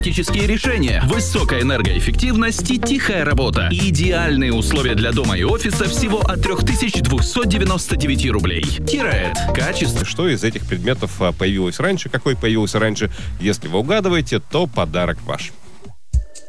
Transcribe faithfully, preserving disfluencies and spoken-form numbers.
Практические решения, высокая энергоэффективность и тихая работа. Идеальные условия для дома и офиса всего от три тысячи двести девяносто девять рублей. Тирет. Качество. Что из этих предметов появилось раньше, какой появился раньше? Если вы угадываете, то подарок ваш.